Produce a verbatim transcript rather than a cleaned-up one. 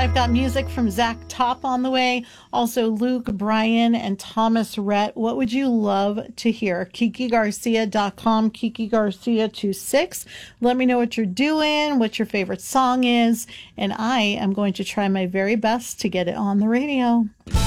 I've got music from Zach Top on the way. Also, Luke, Brian, and Thomas Rhett. What would you love to hear? Kiki Garcia dot com, Kiki Garcia twenty-six. Let me know what you're doing, what your favorite song is, and I am going to try my very best to get it on the radio.